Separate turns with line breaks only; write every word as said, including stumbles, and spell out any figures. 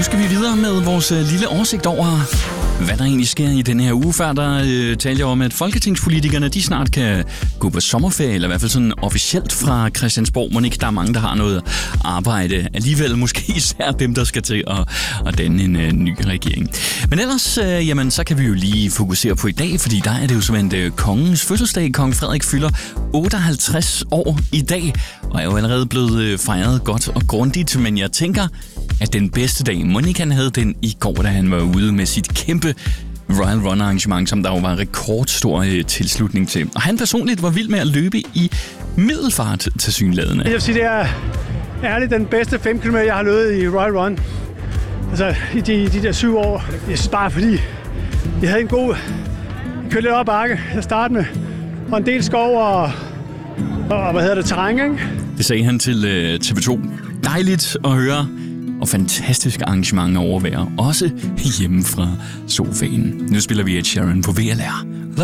skal vi videre med vores øh, lille oversigt over, hvad der egentlig sker i den her uge. Før der øh, talte jeg om, at folketingspolitikerne de snart kan gå på sommerferie, eller i hvert fald sådan officielt fra Christiansborg. Må ikke der er mange, der har noget arbejde. Alligevel måske især dem, der skal til at, at danne en øh, ny regering. Men ellers, øh, jamen, så kan vi jo lige fokusere på i dag, fordi der er det jo simpelthen øh, kongens fødselsdag. Kong Frederik fylder otteoghalvtreds år i dag, og er jo allerede blevet øh, fejret godt og grundigt. Men jeg tænker, at den bedste dag, Monika han havde den i går, da han var ude med sit kæmpe Royal Run arrangement, som der jo var rekordstor øh, tilslutning til. Og han personligt var vild med at løbe i middelfart til synladende.
Jeg vil sige, det er ærligt den bedste fem kilometer, jeg har løbet i Royal Run. Altså i de, de der syv år. Jeg synes bare, fordi jeg havde en god... Jeg kørte lidt op ad bakke. Jeg startede med og en del skov og, og hvad hedder det, terræn, ikke?
Det sagde han til øh, T V to. Dejligt at høre. Og fantastiske arrangementer overvære, også hjemme fra sofaen. Nu spiller vi Ed Sheeran på V L R